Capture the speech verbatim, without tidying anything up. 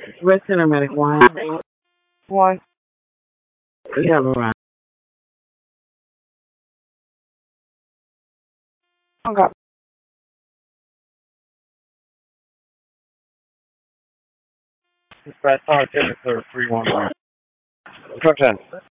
West Cinematic one. One. Yeah, right. Okay. Dispatch five ten, sir, three one one. Truck ten.